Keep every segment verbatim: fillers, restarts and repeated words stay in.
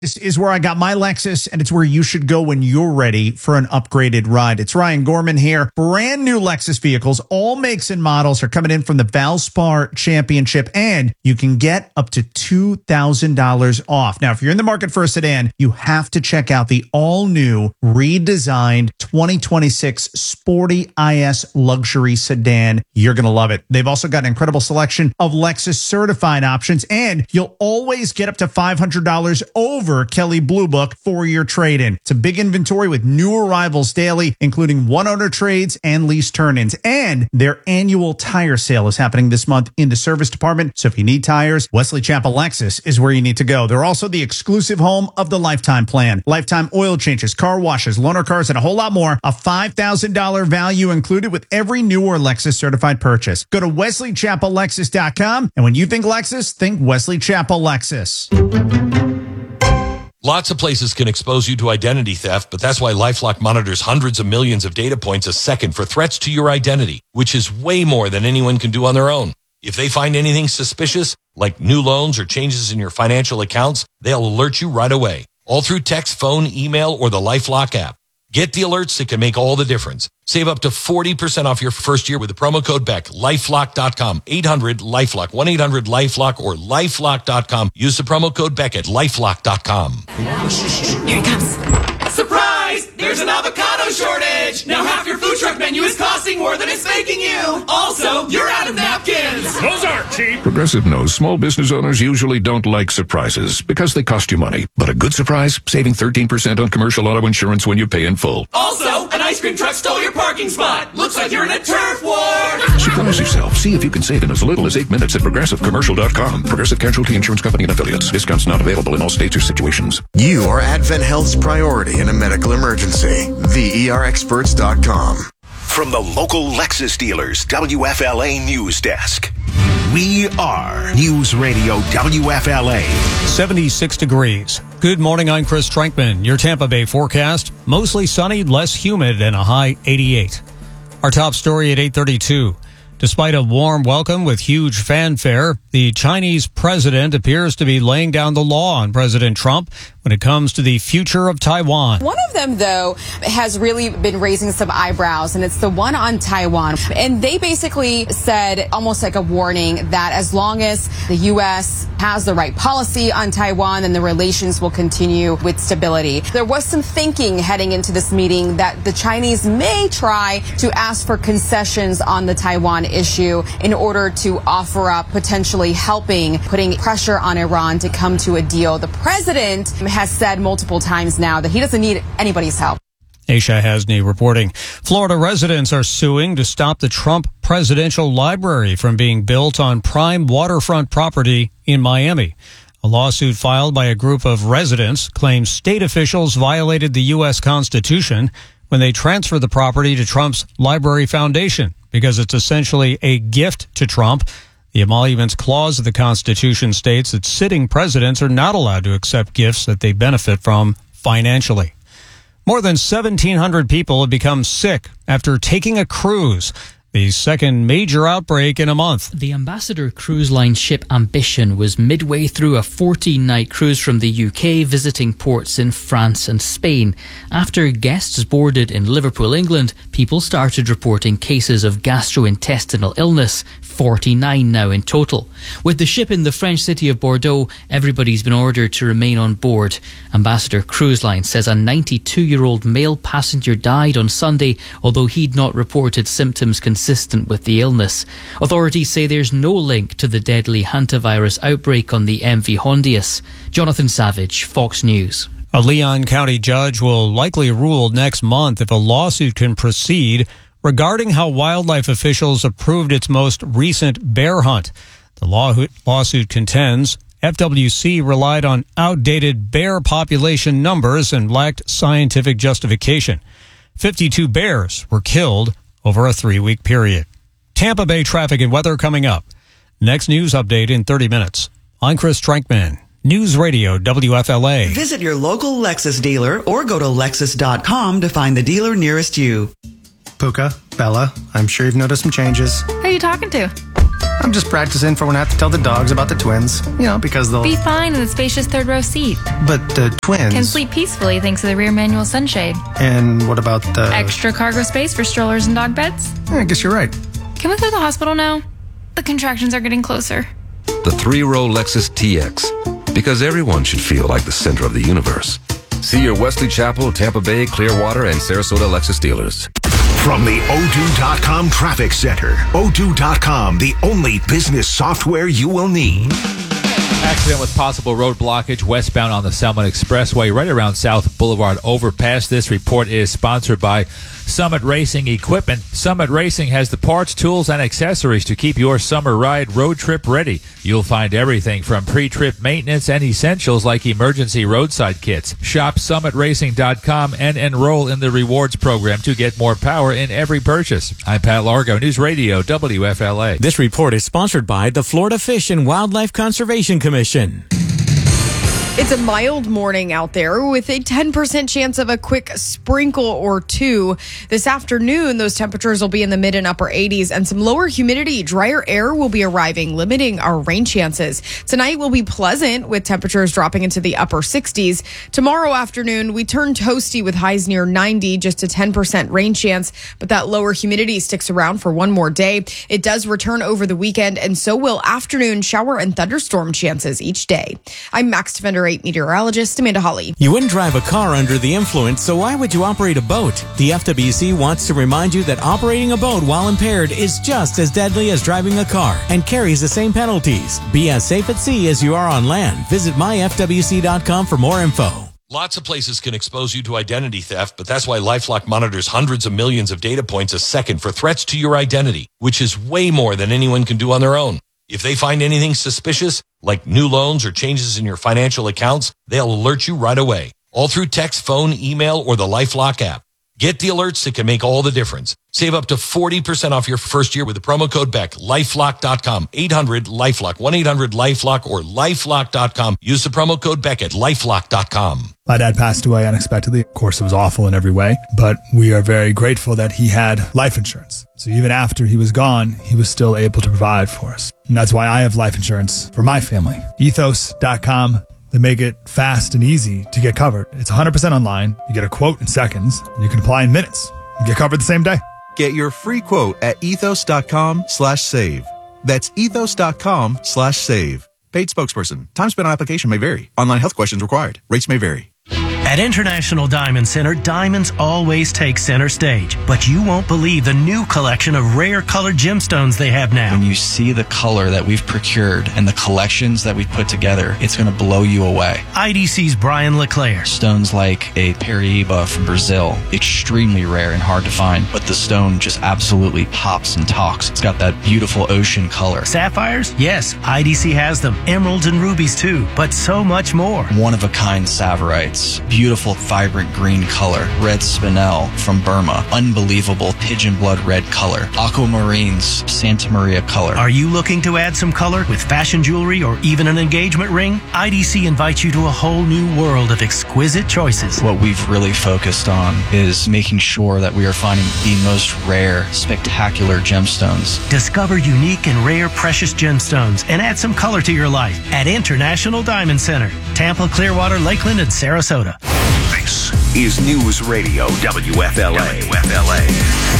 This is where I got my Lexus, and it's where you should go when you're ready for an upgraded ride. It's Ryan Gorman here. Brand new Lexus vehicles, all makes and models, are coming in from the Valspar Championship, and you can get up to two thousand dollars off. Now, if you're in the market for a sedan, you have to check out the all-new, redesigned twenty twenty-six Sporty I S luxury sedan. You're going to love it. They've also got an incredible selection of Lexus certified options, and you'll always get up to five hundred dollars over Kelley Blue Book for your trade-in. It's a big inventory with new arrivals daily, including one-owner trades and lease turn-ins. And their annual tire sale is happening this month in the service department. So if you need tires, Wesley Chapel Lexus is where you need to go. They're also the exclusive home of the Lifetime Plan. Lifetime oil changes, car washes, loaner cars, and a whole lot more. A five thousand dollars value included with every new or Lexus certified purchase. Go to wesley chapel lexus dot com. And when you think Lexus, think Wesley Chapel Lexus. Lots of places can expose you to identity theft, but that's why LifeLock monitors hundreds of millions of data points a second for threats to your identity, which is way more than anyone can do on their own. If they find anything suspicious, like new loans or changes in your financial accounts, they'll alert you right away, all through text, phone, email, or the LifeLock app. Get the alerts that can make all the difference. Save up to forty percent off your first year with the promo code BECK. lifelock dot com, eight hundred LifeLock, one eight hundred LifeLock, or lifelock dot com. Use the promo code BECK at lifelock dot com. Here he comes. Surprise! There's an avocado shortage! Now half your food truck menu is costing more than it's making you! Also, you're out of napkins! Those aren't cheap! Progressive knows small business owners usually don't like surprises because they cost you money. But a good surprise? Saving thirteen percent on commercial auto insurance when you pay in full. Also, an ice cream truck stole your parking spot! Looks like you're in a turf war! Surprise yourself. See if you can save in as little as eight minutes at progressive commercial dot com. Progressive Casualty Insurance Company and Affiliates. Discounts not available in all states or situations. You are Advent Health's priority in a medical emergency. the E R experts dot com. From the local Lexus dealers, W F L A News Desk. We are News Radio W F L A. seventy-six degrees. Good morning, I'm Chris Trankman. Your Tampa Bay forecast, mostly sunny, less humid, and a high eighty-eight. Our top story at eight thirty-two. Despite a warm welcome with huge fanfare, the Chinese president appears to be laying down the law on President Trump when it comes to the future of Taiwan. One of them, though, has really been raising some eyebrows, and it's the one on Taiwan. And they basically said, almost like a warning, that as long as the U S has the right policy on Taiwan, then the relations will continue with stability. There was some thinking heading into this meeting that the Chinese may try to ask for concessions on the Taiwan issue in order to offer up potentially helping, putting pressure on Iran to come to a deal. The president has said multiple times now that he doesn't need anybody's help. Aisha Hasni reporting. Florida residents are suing to stop the Trump Presidential Library from being built on prime waterfront property in Miami. A lawsuit filed by a group of residents claims state officials violated the U S Constitution when they transferred the property to Trump's Library Foundation because it's essentially a gift to Trump. The emoluments clause of the Constitution states that sitting presidents are not allowed to accept gifts that they benefit from financially. More than seventeen hundred people have become sick after taking a cruise, the second major outbreak in a month. The Ambassador Cruise Line ship Ambition was midway through a fourteen-night cruise from the U K, visiting ports in France and Spain. After guests boarded in Liverpool, England, people started reporting cases of gastrointestinal illness, forty-nine now in total. With the ship in the French city of Bordeaux, everybody's been ordered to remain on board. Ambassador Cruise Line says a ninety-two-year-old male passenger died on Sunday, although he'd not reported symptoms consistent with the illness. Authorities say there's no link to the deadly hantavirus outbreak on the M V Hondius. Jonathan Savage, Fox News. A Leon County judge will likely rule next month if a lawsuit can proceed regarding how wildlife officials approved its most recent bear hunt. The law- lawsuit contends F W C relied on outdated bear population numbers and lacked scientific justification. fifty-two bears were killed over a three-week period. Tampa Bay traffic and weather coming up. Next news update in thirty minutes. I'm Chris Trankman. News Radio W F L A. Visit your local Lexus dealer or go to lexus dot com to find the dealer nearest you. Puka, Bella, I'm sure you've noticed some changes. Who are you talking to? I'm just practicing for when I have to tell the dogs about the twins. You know, because they'll... Be fine in the spacious third row seat. But the twins... Can sleep peacefully thanks to the rear manual sunshade. And what about the... Extra cargo space for strollers and dog beds? Yeah, I guess you're right. Can we go to the hospital now? The contractions are getting closer. The three-row Lexus T X. Because everyone should feel like the center of the universe. See your Wesley Chapel, Tampa Bay, Clearwater, and Sarasota Lexus dealers. From the O two dot com Traffic Center, O two dot com, the only business software you will need. Accident with possible road blockage westbound on the Selma Expressway right around South Boulevard overpass. This report is sponsored by Summit Racing Equipment. Summit Racing has the parts, tools, and accessories to keep your summer ride road trip ready. You'll find everything from pre-trip maintenance and essentials like emergency roadside kits. Shop summit racing dot com and enroll in the rewards program to get more power in every purchase. I'm Pat Largo, News Radio W F L A. This report is sponsored by the Florida Fish and Wildlife Conservation Commission. It's a mild morning out there with a ten percent chance of a quick sprinkle or two. This afternoon, those temperatures will be in the mid and upper eighties, and some lower humidity, drier air will be arriving, limiting our rain chances. Tonight will be pleasant with temperatures dropping into the upper sixties. Tomorrow afternoon, we turn toasty with highs near ninety, just a ten percent rain chance, but that lower humidity sticks around for one more day. It does return over the weekend, and so will afternoon shower and thunderstorm chances each day. I'm Max Defender eight meteorologist Amanda Hawley. You wouldn't drive a car under the influence, so why would you operate a boat? The F W C wants to remind you that operating a boat while impaired is just as deadly as driving a car and carries the same penalties. Be as safe at sea as you are on land. Visit my f w c dot com for more info. Lots of places can expose you to identity theft, but that's why LifeLock monitors hundreds of millions of data points a second for threats to your identity, which is way more than anyone can do on their own. If they find anything suspicious, like new loans or changes in your financial accounts, they'll alert you right away, all through text, phone, email, or the LifeLock app. Get the alerts that can make all the difference. Save up to forty percent off your first year with the promo code Beck. lifelock dot com, eight hundred LifeLock, one eight hundred LifeLock, or lifelock dot com. Use the promo code Beck at lifelock dot com. My dad passed away unexpectedly. Of course, it was awful in every way, but we are very grateful that he had life insurance. So even after he was gone, he was still able to provide for us. And that's why I have life insurance for my family. ethos dot com. They make it fast and easy to get covered. It's one hundred percent online. You get a quote in seconds, and you can apply in minutes. You get covered the same day. Get your free quote at ethos dot com slash save. That's ethos dot com slash save. Paid spokesperson. Time spent on application may vary. Online health questions required. Rates may vary. At International Diamond Center, diamonds always take center stage. But you won't believe the new collection of rare colored gemstones they have now. When you see the color that we've procured and the collections that we've put together, it's going to blow you away. I D C's Brian LeClaire. Stones like a Paraíba from Brazil, extremely rare and hard to find, but the stone just absolutely pops and talks. It's got that beautiful ocean color. Sapphires? Yes, I D C has them. Emeralds and rubies too, but so much more. One-of-a-kind Saverites. Beautiful, vibrant green color. Red spinel from Burma. Unbelievable pigeon blood red color. Aquamarines, Santa Maria color. Are you looking to add some color with fashion jewelry or even an engagement ring? I D C invites you to a whole new world of exquisite choices. What we've really focused on is making sure that we are finding the most rare, spectacular gemstones. Discover unique and rare precious gemstones and add some color to your life at International Diamond Center, Tampa, Clearwater, Lakeland, and Sarasota. This is News Radio W F L A. W F L A.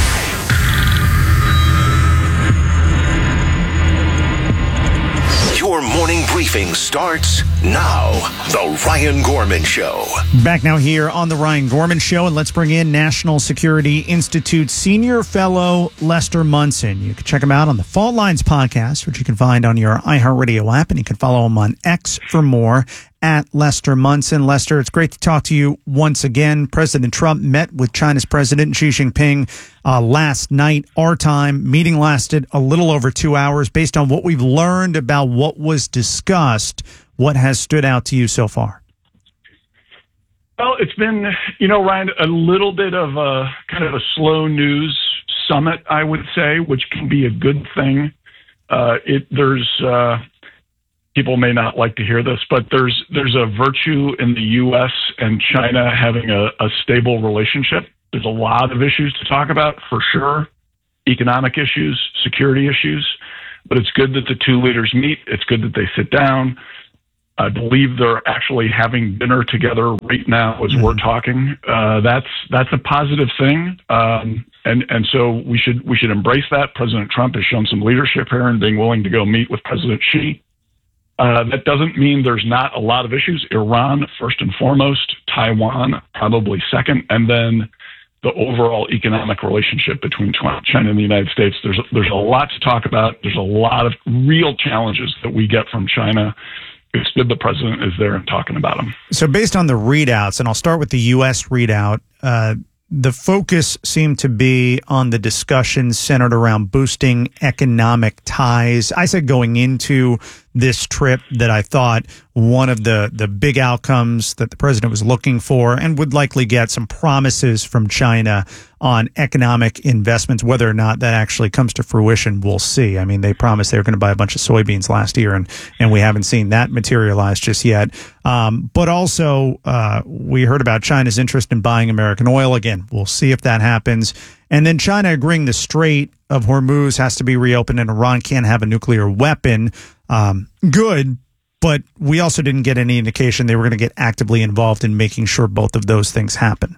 Your morning briefing starts now. The Ryan Gorman Show. Back now here on The Ryan Gorman Show, and let's bring in National Security Institute Senior Fellow Lester Munson. You can check him out on the Fault Lines podcast, which you can find on your iHeartRadio app, and you can follow him on X for more, at Lester Munson. Lester, it's great to talk to you once again. President Trump met with China's President Xi Jinping uh, last night, our time. Meeting lasted a little over two hours. Based on what we've learned about what was discussed, what has stood out to you so far? Well, it's been, you know, Ryan, a little bit of a kind of a slow news summit, I would say, which can be a good thing. Uh, it there's uh, people may not like to hear this, but there's there's a virtue in the U S and China having a, a stable relationship. There's a lot of issues to talk about, for sure. Economic issues, security issues. but it's good that the two leaders meet. It's good that they sit down. I believe they're actually having dinner together right now as mm-hmm. we're talking. Uh, that's that's a positive thing, um, and and so we should we should embrace that. President Trump has shown some leadership here and being willing to go meet with President Xi. Uh, that doesn't mean there's not a lot of issues. Iran, first and foremost, Taiwan, probably second, and then the overall economic relationship between China and the United States. There's, there's a lot to talk about. There's a lot of real challenges that we get from China. It's good the president is there and talking about them. So based on the readouts, and I'll start with the U S readout, uh, the focus seemed to be on the discussion centered around boosting economic ties. I said going into this trip that I thought one of the, the big outcomes that the president was looking for and would likely get some promises from China on economic investments. Whether or not that actually comes to fruition, we'll see. I mean, they promised they were going to buy a bunch of soybeans last year, and, and we haven't seen that materialize just yet. Um, but also, uh, we heard about China's interest in buying American oil. Again, we'll see if that happens. And then China agreeing the Strait of Hormuz has to be reopened and Iran can't have a nuclear weapon. Um, good, but we also didn't get any indication they were going to get actively involved in making sure both of those things happen.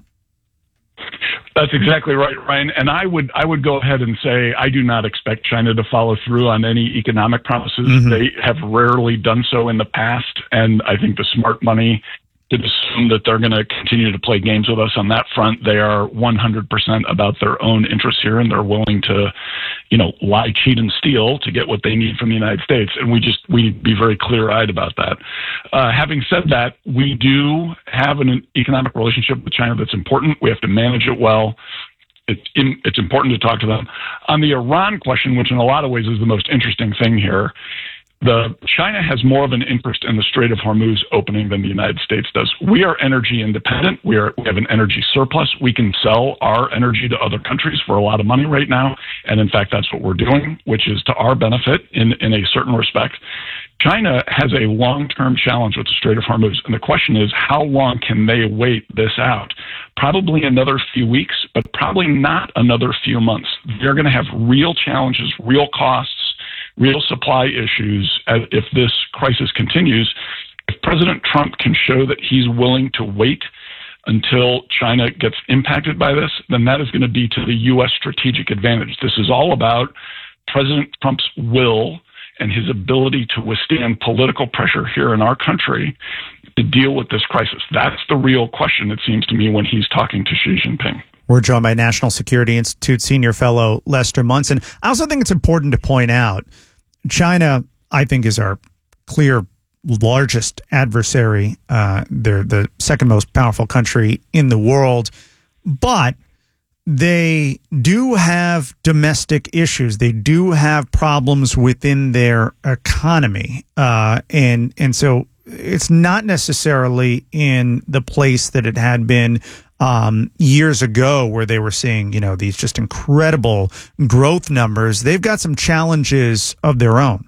That's exactly right, Ryan. And I would I would go ahead and say I do not expect China to follow through on any economic promises. Mm-hmm. They have rarely done so in the past, and I think the smart money to assume that they're going to continue to play games with us on that front. They are one hundred percent about their own interests here, and they're willing to, you know, lie, cheat, and steal to get what they need from the United States. And we just, we need to be very clear-eyed about that. Uh, having said that, we do have an economic relationship with China that's important. We have to manage it well. It's, in, it's important to talk to them. On the Iran question, which in a lot of ways is the most interesting thing here, The China has more of an interest in the Strait of Hormuz opening than the United States does. We are energy independent. We are we have an energy surplus. We can sell our energy to other countries for a lot of money right now. And in fact, that's what we're doing, which is to our benefit in, in a certain respect. China has a long-term challenge with the Strait of Hormuz. And the question is, how long can they wait this out? Probably another few weeks, but probably not another few months. They're going to have real challenges, real costs, real supply issues as if this crisis continues. If President Trump can show that he's willing to wait until China gets impacted by this, then that is going to be to the U S strategic advantage. This is all about President Trump's will and his ability to withstand political pressure here in our country to deal with this crisis. That's the real question, it seems to me, when he's talking to Xi Jinping. We're joined by National Security Institute senior fellow Lester Munson. I also think it's important to point out China, I think, is our clear largest adversary. Uh, they're the second most powerful country in the world, but they do have domestic issues. They do have problems within their economy. Uh, and, and so it's not necessarily in the place that it had been um, years ago where they were seeing, you know, these just incredible growth numbers. They've got some challenges of their own.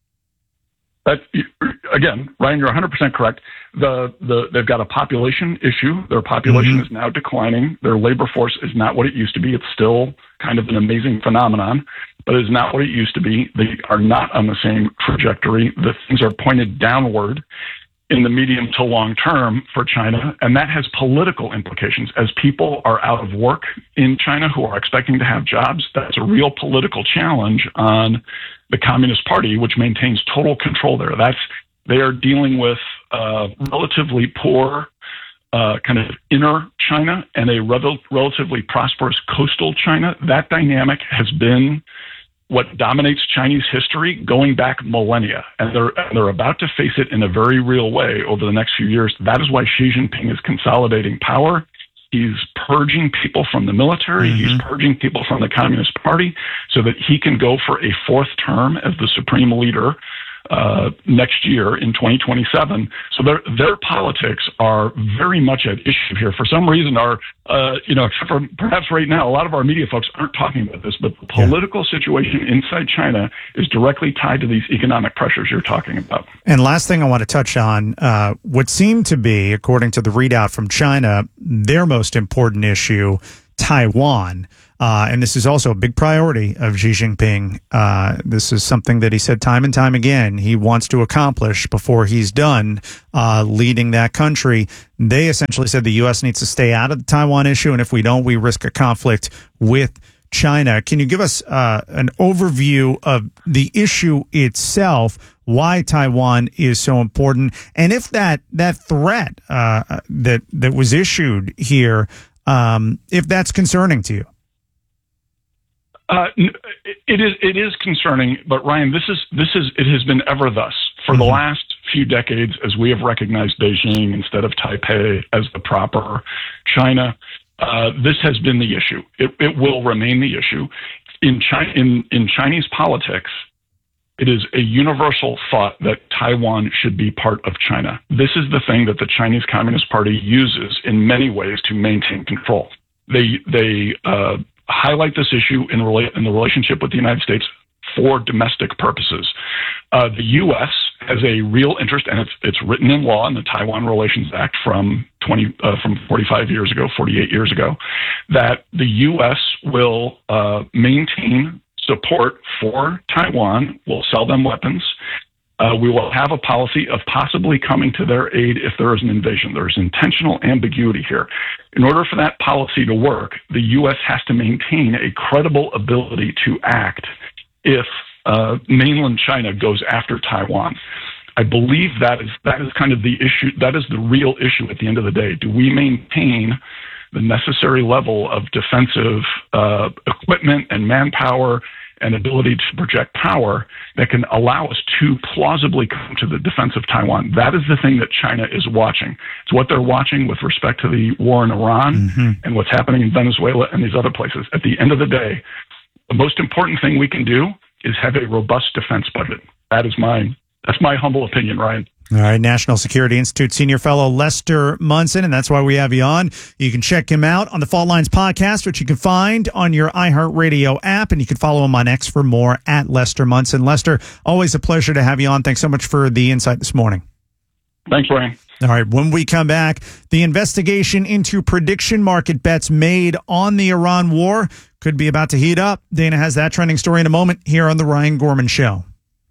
But again, Ryan, you're one hundred percent correct. The, the, they've got a population issue. Their population mm-hmm. is now declining. Their labor force is not what it used to be. It's still kind of an amazing phenomenon, but it is not what it used to be. They are not on the same trajectory. The things are pointed downward in the medium to long term for China, and that has political implications. As people are out of work in China who are expecting to have jobs, that's a real political challenge on the Communist Party, which maintains total control there. That's they are dealing with uh, relatively poor uh, kind of inner China and a rel- relatively prosperous coastal China. That dynamic has been what dominates Chinese history going back millennia, and they're and they're about to face it in a very real way over the next few years. That is why Xi Jinping is consolidating power. He's purging people from the military. Mm-hmm. He's purging people from the Communist Party so that he can go for a fourth term as the supreme leader uh, next year in twenty twenty-seven. So their their politics are very much at issue here. For some reason, our uh, you know, except for perhaps right now, a lot of our media folks aren't talking about this, but the political yeah. situation inside China is directly tied to these economic pressures you're talking about. And last thing I want to touch on, uh, what seemed to be, according to the readout from China, their most important issue Taiwan. Uh, and this is also a big priority of Xi Jinping. Uh, this is something that he said time and time again he wants to accomplish before he's done uh, leading that country. They essentially said the U S needs to stay out of the Taiwan issue, and if we don't, we risk a conflict with China. Can you give us uh, an overview of the issue itself, why Taiwan is so important, and if that that threat uh, that that was issued here, um, if that's concerning to you? Uh, it is it is concerning, but Ryan, this is this is it has been ever thus for mm-hmm. the last few decades, as we have recognized Beijing instead of Taipei as the proper China. Uh, this has been the issue. It, it will remain the issue in China. In, in Chinese politics, it is a universal thought that Taiwan should be part of China. This is the thing that the Chinese Communist Party uses in many ways to maintain control. They they uh, highlight this issue in, rela- in the relationship with the United States for domestic purposes. Uh, the U S has a real interest, and it's it's written in law in the Taiwan Relations Act from twenty uh, from forty-five years ago, forty-eight years ago, that the U S will uh, maintain support for Taiwan, will sell them weapons. Uh, we will have a policy of possibly coming to their aid if there is an invasion. There's intentional ambiguity here. In order for that policy to work, the U S has to maintain a credible ability to act if uh, mainland China goes after Taiwan. I believe that is that is kind of the issue. That is the real issue at the end of the day. Do we maintain the necessary level of defensive uh, equipment and manpower and ability to project power that can allow us to plausibly come to the defense of Taiwan? That is the thing that China is watching. It's what they're watching with respect to the war in Iran mm-hmm. and what's happening in Venezuela and these other places. At the end of the day, the most important thing we can do is have a robust defense budget. That is my, that's my humble opinion, Ryan. All right, National Security Institute senior fellow Lester Munson, and that's why we have you on. You can check him out on the Fault Lines podcast, which you can find on your iHeartRadio app, and you can follow him on X for more at Lester Munson. Lester, always a pleasure to have you on. Thanks so much for the insight this morning. Thanks, Ryan. All right, when we come back, the investigation into prediction market bets made on the Iran war could be about to heat up. Dana has that trending story in a moment here on The Ryan Gorman Show.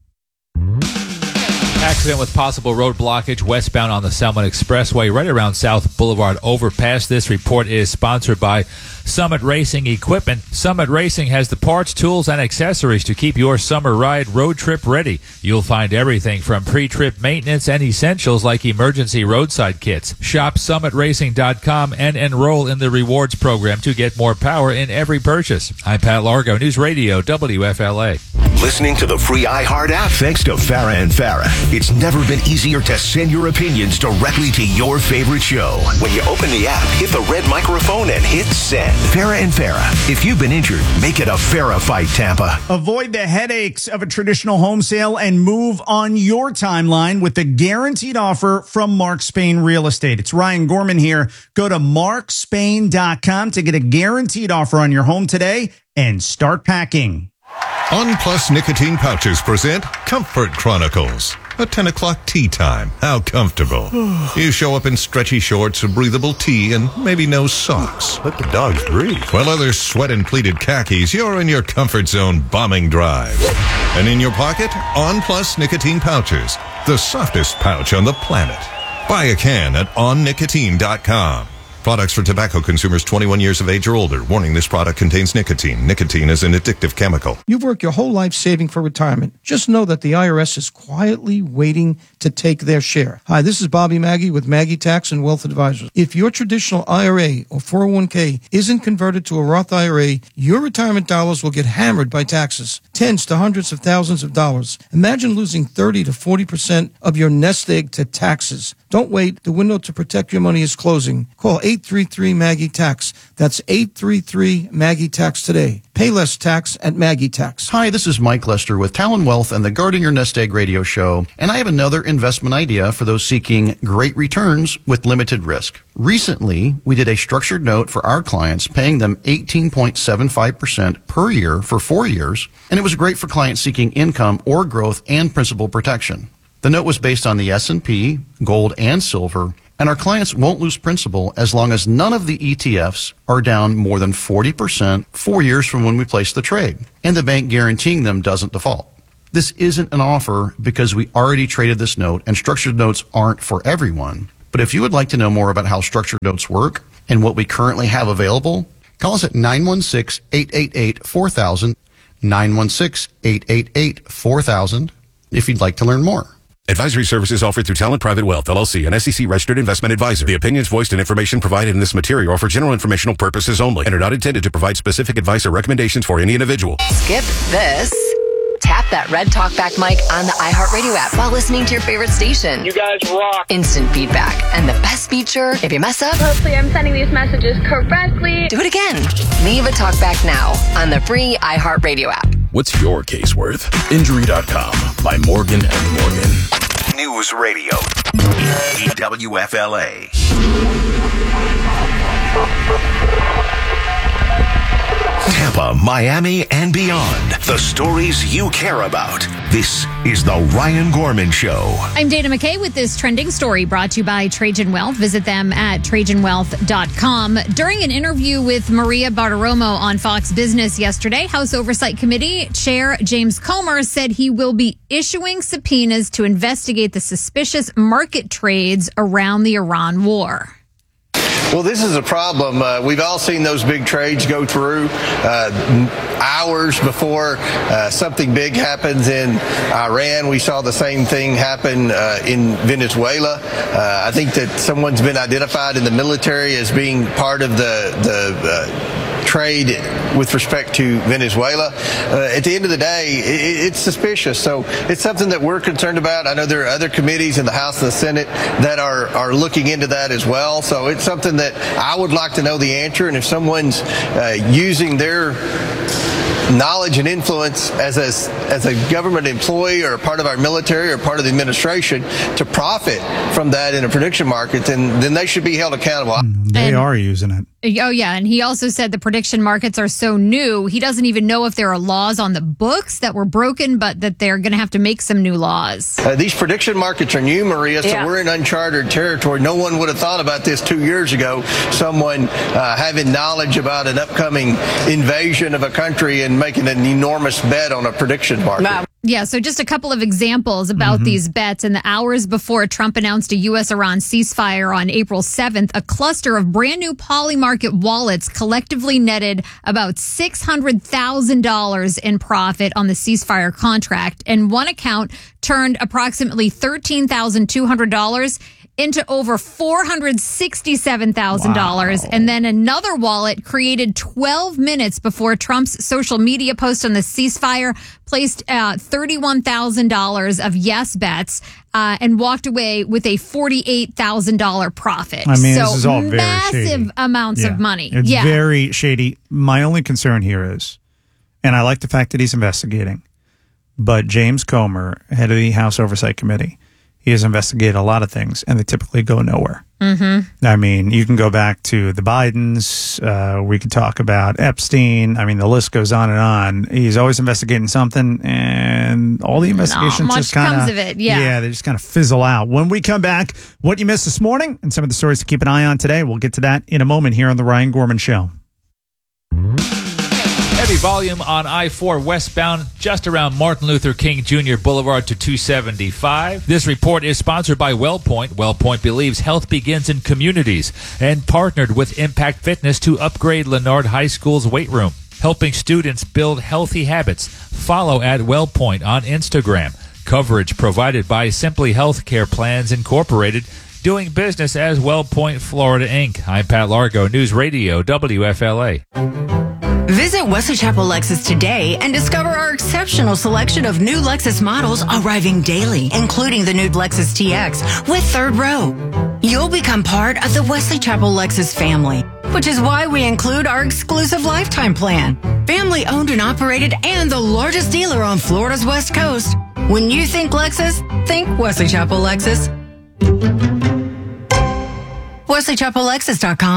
Accident with possible road blockage westbound on the Selmon Expressway right around South Boulevard overpass. This report is sponsored by Summit Racing Equipment. Summit Racing has the parts, tools, and accessories to keep your summer ride road trip ready. You'll find everything from pre-trip maintenance and essentials like emergency roadside kits. Shop summit racing dot com and enroll in the rewards program to get more power in every purchase. I'm Pat Largo, News Radio W F L A. Listening to the free iHeart app thanks to Farah and Farah. It's never been easier to send your opinions directly to your favorite show. When you open the app, hit the red microphone and hit send. Farah and Farah. If you've been injured, make it a Farah fight, Tampa. Avoid the headaches of a traditional home sale and move on your timeline with the guaranteed offer from Mark Spain Real Estate. It's Ryan Gorman here. Go to mark spain dot com to get a guaranteed offer on your home today and start packing. On Plus Nicotine Pouches present Comfort Chronicles. A ten o'clock tea time. How comfortable. You show up in stretchy shorts, a breathable tee, and maybe no socks. Let the dogs breathe. While others sweat in pleated khakis, you're in your comfort zone bombing drives. And in your pocket, On Plus Nicotine Pouches. The softest pouch on the planet. Buy a can at on nicotine dot com. Products for tobacco consumers twenty-one years of age or older. Warning, this product contains nicotine. Nicotine is an addictive chemical. You've worked your whole life saving for retirement. Just know that the I R S is quietly waiting to take their share. Hi, this is Bobby Maggie with Maggie Tax and Wealth Advisors. If your traditional I R A or four oh one k isn't converted to a Roth I R A, your retirement dollars will get hammered by taxes. Tens to hundreds of thousands of dollars. Imagine losing thirty to forty percent of your nest egg to taxes. Don't wait. The window to protect your money is closing. Call eight three three Maggie Tax. That's eight three three Maggie Tax today. Pay less tax at Maggie Tax. Hi, this is Mike Lester with Talon Wealth and the Guarding Your Nest Egg radio show. And I have another investment idea for those seeking great returns with limited risk. Recently, we did a structured note for our clients, paying them eighteen point seven five percent per year for four years. And it was great for clients seeking income or growth and principal protection. The note was based on the S and P, gold, and silver, And our clients won't lose principal as long as none of the E T Fs are down more than forty percent four years from when we place the trade, and the bank guaranteeing them doesn't default. This isn't an offer because we already traded this note, and structured notes aren't for everyone. But if you would like to know more about how structured notes work and what we currently have available, call us at nine one six, eight eight eight, four thousand, nine one six, eight eight eight, four thousand, if you'd like to learn more. Advisory services offered through Talent Private Wealth, L L C, an S E C-registered investment advisor. The opinions voiced and information provided in this material are for general informational purposes only and are not intended to provide specific advice or recommendations for any individual. Skip this. Tap that red talkback mic on the iHeartRadio app while listening to your favorite station. You guys rock. Instant feedback. And the best feature, if you mess up, hopefully I'm sending these messages correctly. Do it again. Leave a talkback now on the free iHeartRadio app. What's your case worth? Injury dot com by Morgan and Morgan. News Radio. W F L A. Tampa, Miami, and beyond. The stories you care about. This is the Ryan Gorman Show. I'm Dana McKay with this trending story brought to you by Trajan Wealth. Visit them at trajan wealth dot com. During an interview with Maria Bartiromo on Fox Business yesterday, House Oversight Committee Chair James Comer said he will be issuing subpoenas to investigate the suspicious market trades around the Iran war. Well, this is a problem. Uh, we've all seen those big trades go through uh, hours before uh, something big happens in Iran. We saw the same thing happen uh, in Venezuela. Uh, I think that someone's been identified in the military as being part of the the uh, trade with respect to Venezuela. Uh, at the end of the day, it, it's suspicious. So it's something that we're concerned about. I know there are other committees in the House and the Senate that are, are looking into that as well. So it's something that I would like to know the answer. And if someone's uh, using their knowledge and influence as a, as a government employee or part of our military or part of the administration to profit from that in a prediction market, then, then they should be held accountable. They And- are using it. Oh, yeah. And he also said the prediction markets are so new, he doesn't even know if there are laws on the books that were broken, but that they're going to have to make some new laws. Uh, these prediction markets are new, Maria, so Yeah. we're in uncharted territory. No one would have thought about this two years ago, someone uh, having knowledge about an upcoming invasion of a country and making an enormous bet on a prediction market. Yeah, so just a couple of examples about Mm-hmm. these bets. In the hours before Trump announced a U S Iran ceasefire on April seventh, a cluster of brand new Polymarket wallets collectively netted about six hundred thousand dollars in profit on the ceasefire contract. And one account turned approximately thirteen thousand two hundred dollars into over four hundred sixty-seven thousand dollars. Wow. And then another wallet created twelve minutes before Trump's social media post on the ceasefire placed uh, thirty-one thousand dollars of yes bets uh, and walked away with a forty-eight thousand dollars profit. I mean, so this is all very massive shady. amounts Yeah. of money. It's yeah. very shady. My only concern here is, and I like the fact that he's investigating, but James Comer, head of the House Oversight Committee, he has investigated a lot of things, and they typically go nowhere. Mm-hmm. I mean, you can go back to the Bidens. Uh, we could talk about Epstein. I mean, the list goes on and on. He's always investigating something, and all the investigations much just kind comes of it, yeah. yeah, they just kind of fizzle out. When we come back, what you missed this morning and some of the stories to keep an eye on today. We'll get to that in a moment here on the Ryan Gorman Show. Heavy volume on I four westbound just around Martin Luther King Junior Boulevard to two seventy-five. This report is sponsored by WellPoint. WellPoint believes health begins in communities and partnered with Impact Fitness to upgrade Lennard High School's weight room, helping students build healthy habits. Follow at WellPoint on Instagram. Coverage provided by Simply Healthcare Plans Incorporated, doing business as WellPoint Florida Incorporated. I'm Pat Largo, News Radio W F L A. Visit Wesley Chapel Lexus today and discover our exceptional selection of new Lexus models arriving daily, including the new Lexus T X with third row. You'll become part of the Wesley Chapel Lexus family, which is why we include our exclusive lifetime plan. Family owned and operated and the largest dealer on Florida's West Coast. When you think Lexus, think Wesley Chapel Lexus. Wesley Chapel Lexus dot com.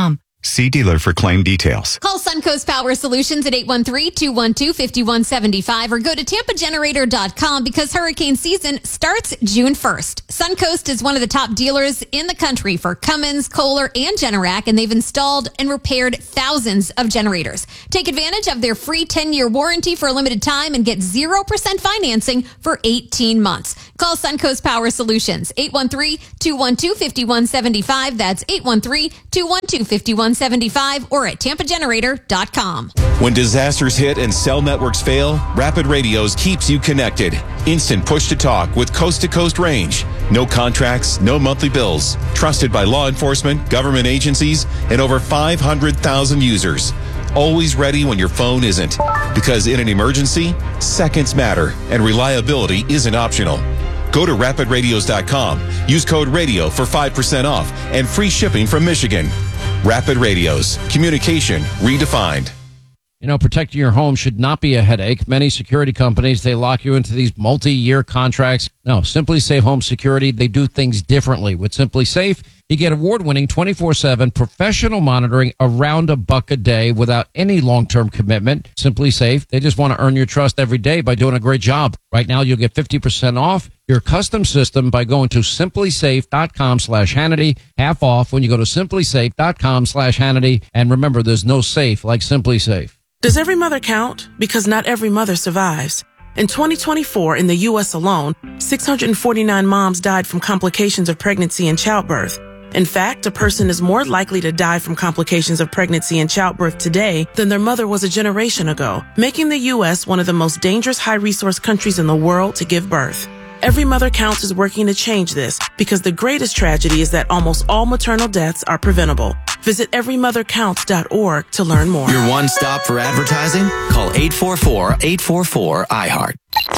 See dealer for claim details. Call Suncoast Power Solutions at eight one three, two one two, five one seven five or go to tampa generator dot com because hurricane season starts June first. Suncoast is one of the top dealers in the country for Cummins, Kohler, and Generac, and they've installed and repaired thousands of generators. Take advantage of their free ten-year warranty for a limited time and get zero percent financing for eighteen months. Call Suncoast Power Solutions, eight one three, two one two, five one seven five. That's eight one three, two one two, five one seven five or at tampa generator dot com. When disasters hit and cell networks fail, Rapid Radios keeps you connected. Instant push-to-talk with coast-to-coast range. No contracts, no monthly bills. Trusted by law enforcement, government agencies, and over five hundred thousand users. Always ready when your phone isn't. Because in an emergency, seconds matter, and reliability isn't optional. Go to rapid radios dot com. Use code RADIO for five percent off and free shipping from Michigan. Rapid Radios. Communication redefined. You know, protecting your home should not be a headache. Many security companies, they lock you into these multi-year contracts. No, Simply Safe Home Security, they do things differently. With Simply Safe, you get award-winning twenty-four seven professional monitoring around a buck a day without any long-term commitment. Simply Safe, they just want to earn your trust every day by doing a great job. Right now, you'll get fifty percent off your custom system by going to simply safe dot com slash Hannity. Half off when you go to simply safe dot com slash Hannity. And remember, there's no safe like Simply Safe. Does every mother count? Because not every mother survives. In twenty twenty-four, in the U S alone, six hundred forty-nine moms died from complications of pregnancy and childbirth. In fact, a person is more likely to die from complications of pregnancy and childbirth today than their mother was a generation ago, making the U S one of the most dangerous high-resource countries in the world to give birth. Every Mother Counts is working to change this because the greatest tragedy is that almost all maternal deaths are preventable. Visit every mother counts dot org to learn more. Your one stop for advertising? Call eight four four, eight four four, I heart.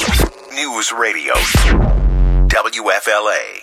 News Radio. W F L A.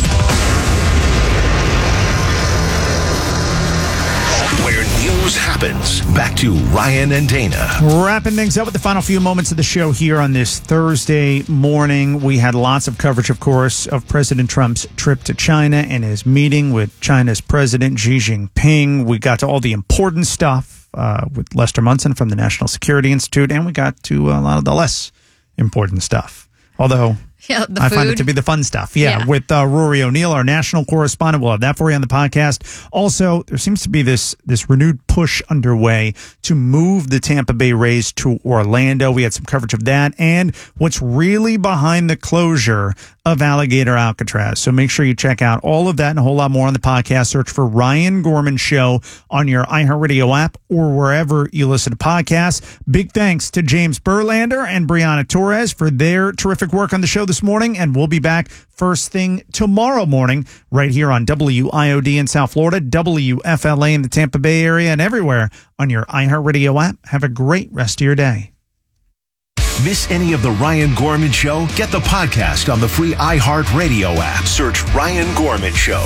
Where news happens. Back to Ryan and Dana. Wrapping things up with the final few moments of the show here on this Thursday morning. We had lots of coverage, of course, of President Trump's trip to China and his meeting with China's President Xi Jinping. We got to all the important stuff uh, with Lester Munson from the National Security Institute, and we got to a lot of the less important stuff. Although... Yeah, the I food. find it to be the fun stuff. Yeah, Yeah. with uh, Rory O'Neill, our national correspondent. We'll have that for you on the podcast. Also, there seems to be this this renewed push underway to move the Tampa Bay Rays to Orlando. We had some coverage of that and what's really behind the closure of Alligator Alcatraz. So make sure you check out all of that and a whole lot more on the podcast. Search for Ryan Gorman Show on your iHeartRadio app or wherever you listen to podcasts. Big thanks to James Berlander and Brianna Torres for their terrific work on the show this morning, and we'll be back first thing tomorrow morning right here on W I O D in South Florida, W F L A in the Tampa Bay area, and everywhere on your iHeartRadio app. Have a great rest of your day. Miss any of the Ryan Gorman Show? Get the podcast on the free iHeartRadio app. Search Ryan Gorman Show.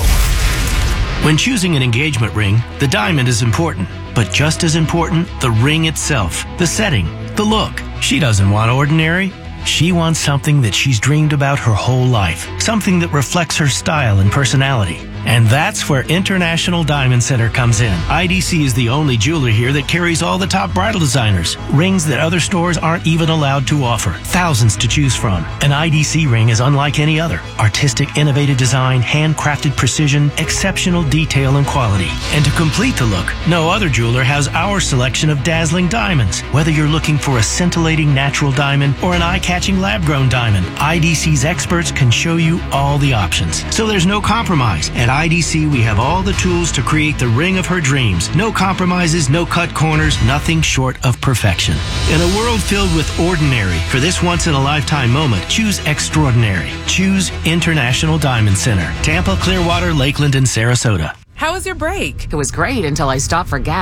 When choosing an engagement ring, the diamond is important, but just as important, the ring itself, the setting, the look. She doesn't want ordinary. She wants something that she's dreamed about her whole life, something that reflects her style and personality. And that's where International Diamond Center comes in. I D C is the only jeweler here that carries all the top bridal designers, rings that other stores aren't even allowed to offer, thousands to choose from. An I D C ring is unlike any other. Artistic, innovative design, handcrafted precision, exceptional detail and quality. And to complete the look, no other jeweler has our selection of dazzling diamonds. Whether you're looking for a scintillating natural diamond or an eye-catching lab-grown diamond, I D C's experts can show you all the options. So there's no compromise. At I D C, we have all the tools to create the ring of her dreams. No compromises, no cut corners, nothing short of perfection. In a world filled with ordinary, for this once-in-a-lifetime moment, choose extraordinary. Choose International Diamond Center. Tampa, Clearwater, Lakeland, and Sarasota. How was your break? It was great until I stopped for gas.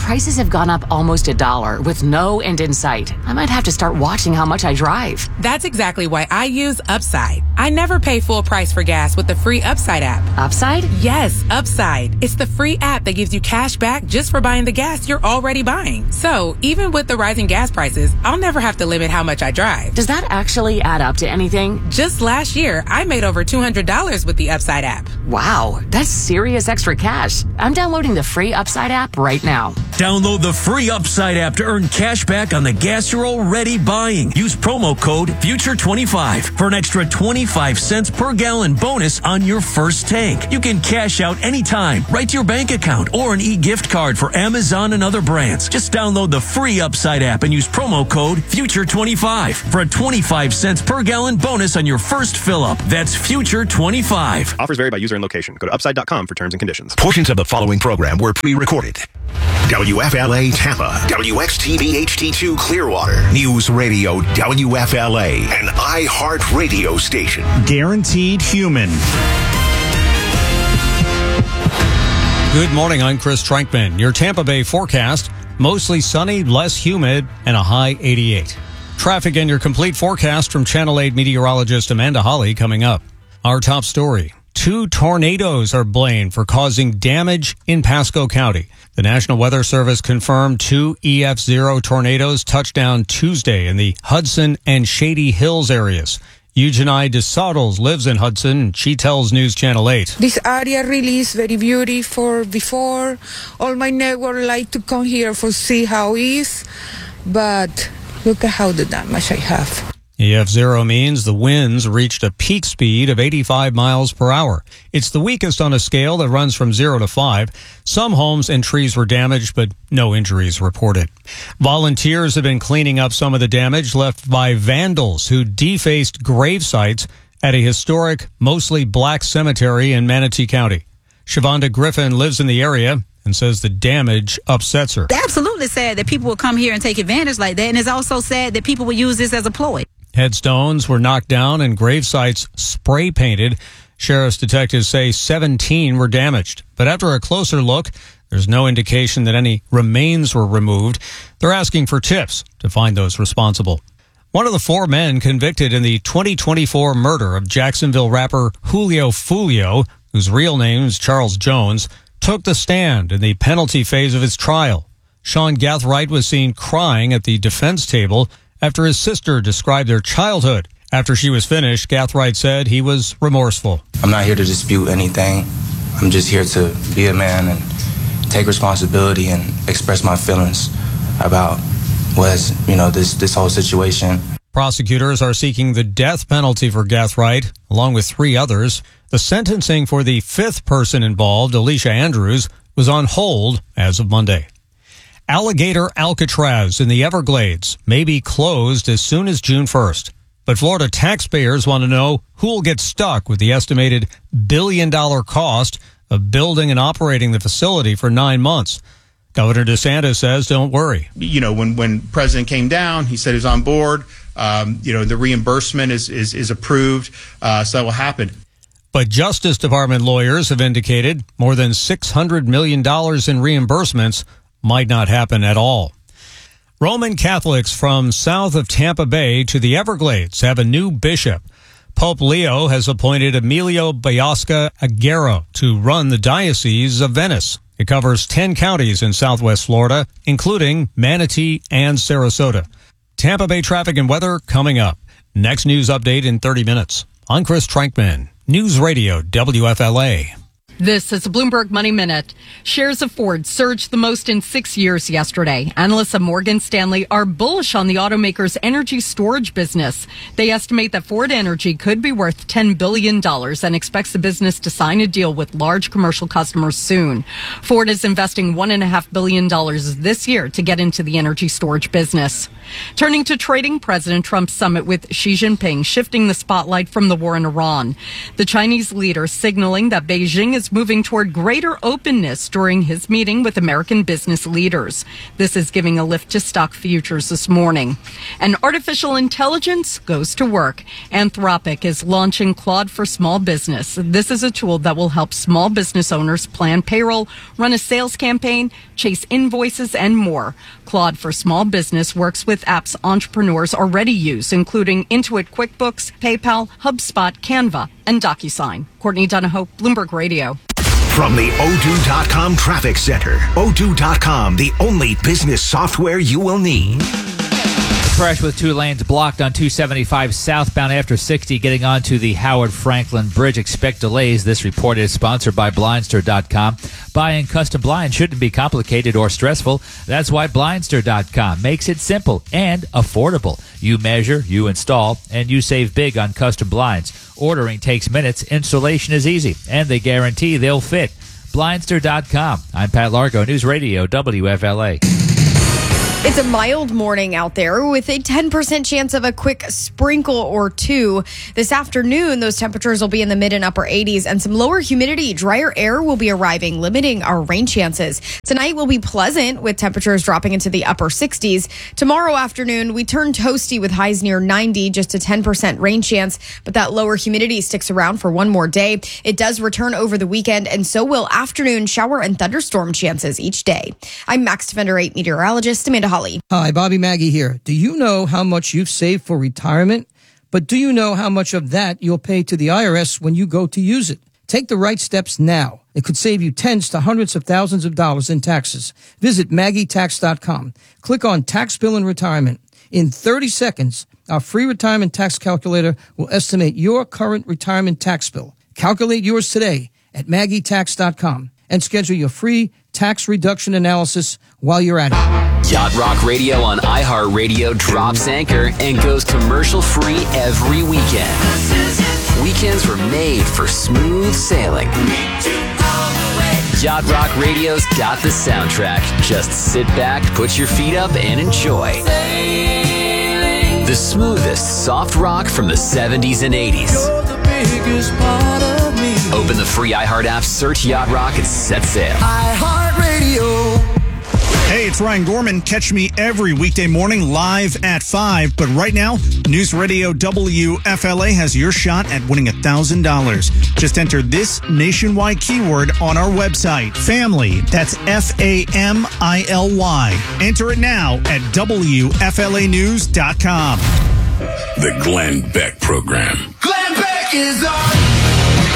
prices have gone up almost a dollar with no end in sight. I might have to start watching how much I drive. That's exactly why I use Upside. I never pay full price for gas with the free Upside app. Upside? Yes, Upside. It's the free app that gives you cash back just for buying the gas you're already buying. So even with the rising gas prices, I'll never have to limit how much I drive. Does that actually add up to anything? Just last year, I made over two hundred dollars with the Upside app. Wow, that's serious extra cash. I'm downloading the free Upside app right now. Download the free Upside app to earn cash back on the gas you're already buying. Use promo code future twenty-five for an extra twenty-five cents per gallon bonus on your first tank. You can cash out anytime, right to your bank account, or an e-gift card for Amazon and other brands. Just download the free Upside app and use promo code future twenty-five for a twenty-five cents per gallon bonus on your first fill up. That's future twenty-five. Offers vary by user and location. Go to upside dot com for terms and conditions. Portions of the following program were pre-recorded. W F L A Tampa, W X T V H D two Clearwater, News Radio W F L A, an iHeart radio station. Guaranteed human. Good morning, I'm Chris Trankman. Your Tampa Bay forecast, mostly sunny, less humid, and a high eighty-eight. Traffic and your complete forecast from Channel eight meteorologist Amanda Holly coming up. Our top story. Two tornadoes are blamed for causing damage in Pasco County. The National Weather Service confirmed two E F zero tornadoes touched down Tuesday in the Hudson and Shady Hills areas. Eugenie DeSottles lives in Hudson, and she tells News Channel eight. This area really is very beautiful. Before, all my neighbors like to come here for see how it is, but look at how the damage I have. E F zero means the winds reached a peak speed of eighty-five miles per hour. It's the weakest on a scale that runs from zero to five. Some homes and trees were damaged, but no injuries reported. Volunteers have been cleaning up some of the damage left by vandals who defaced grave sites at a historic, mostly black cemetery in Manatee County. Shavonda Griffin lives in the area and says the damage upsets her. It's absolutely sad that people will come here and take advantage like that, and it's also sad that people will use this as a ploy. Headstones were knocked down and grave sites spray painted. Sheriff's detectives say seventeen were damaged. But after a closer look, there's no indication that any remains were removed. They're asking for tips to find those responsible. One of the four men convicted in the twenty twenty-four murder of Jacksonville rapper Julio Fulio, whose real name is Charles Jones, took the stand in the penalty phase of his trial. Sean Gathright was seen crying at the defense table after his sister described their childhood. After she was finished, Gathright said he was remorseful. I'm not here to dispute anything. I'm just here to be a man and take responsibility and express my feelings about was, you know, this, this whole situation. Prosecutors are seeking the death penalty for Gathright, along with three others. The sentencing for the fifth person involved, Alicia Andrews, was on hold as of Monday. Alligator Alcatraz in the Everglades may be closed as soon as June first. But Florida taxpayers want to know who will get stuck with the estimated billion dollar cost of building and operating the facility for nine months. Governor DeSantis says, don't worry. You know, when, when President came down, he said he was on board. Um, you know, the reimbursement is, is, is approved. Uh, so that will happen. But Justice Department lawyers have indicated more than six hundred million dollars in reimbursements might not happen at all. Roman Catholics from south of Tampa Bay to the Everglades have a new bishop. Pope Leo has appointed Emilio Biasca Aguero to run the Diocese of Venice. It covers ten counties in southwest Florida, including Manatee and Sarasota. Tampa Bay traffic and weather coming up. Next news update in thirty minutes. I'm Chris Trankman, News Radio W F L A. This is a Bloomberg Money Minute. Shares of Ford surged the most in six years yesterday. Analysts at Morgan Stanley are bullish on the automaker's energy storage business. They estimate that Ford Energy could be worth ten billion dollars and expects the business to sign a deal with large commercial customers soon. Ford is investing one point five billion dollars this year to get into the energy storage business. Turning to trading, President Trump's summit with Xi Jinping shifting the spotlight from the war in Iran. The Chinese leader signaling that Beijing is is moving toward greater openness during his meeting with American business leaders. This is giving a lift to stock futures this morning. And artificial intelligence goes to work. Anthropic is launching Claude for Small Business. This is a tool that will help small business owners plan payroll, run a sales campaign, chase invoices, and more. Claude for Small Business works with apps entrepreneurs already use, including Intuit QuickBooks, PayPal, HubSpot, Canva, and DocuSign. Courtney Donahoe, Bloomberg Radio. From the Odoo dot com Traffic Center, Odoo dot com, the only business software you will need. Crash with two lanes blocked on two seventy-five southbound after sixty getting onto the Howard Franklin Bridge. Expect delays. This report is sponsored by Blindster dot com. Buying custom blinds shouldn't be complicated or stressful. That's why Blindster dot com makes it simple and affordable. You measure, you install, and you save big on custom blinds. Ordering takes minutes, installation is easy, and they guarantee they'll fit. Blindster dot com. I'm Pat Largo, News Radio W F L A. It's a mild morning out there with a ten percent chance of a quick sprinkle or two. This afternoon, those temperatures will be in the mid and upper eighties, and some lower humidity, drier air will be arriving, limiting our rain chances. Tonight will be pleasant with temperatures dropping into the upper sixties. Tomorrow afternoon, we turn toasty with highs near ninety, just a ten percent rain chance, but that lower humidity sticks around for one more day. It does return over the weekend, and so will afternoon shower and thunderstorm chances each day. I'm Max Defender eight meteorologist Amanda Holly. Hi, Bobby Maggie here. Do you know how much you've saved for retirement? But do you know how much of that you'll pay to the I R S when you go to use it? Take the right steps now. It could save you tens to hundreds of thousands of dollars in taxes. Visit Maggie Tax dot com. Click on Tax Bill and Retirement. In thirty seconds, our free retirement tax calculator will estimate your current retirement tax bill. Calculate yours today at Maggie Tax dot com and schedule your free tax reduction analysis while you're at it. Yacht Rock Radio on iHeartRadio drops anchor and goes commercial-free every weekend. Weekends were made for smooth sailing. Yacht Rock Radio's got the soundtrack. Just sit back, put your feet up, and enjoy. The smoothest soft rock from the seventies and eighties. Open the free iHeart app, search Yacht Rock, and set sail. iHeartRadio. Hey, it's Ryan Gorman. Catch me every weekday morning live at five. But right now, News Radio W F L A has your shot at winning one thousand dollars. Just enter this nationwide keyword on our website. Family. That's F A M I L Y. Enter it now at W F L A news dot com. The Glenn Beck Program. Glenn Beck is on.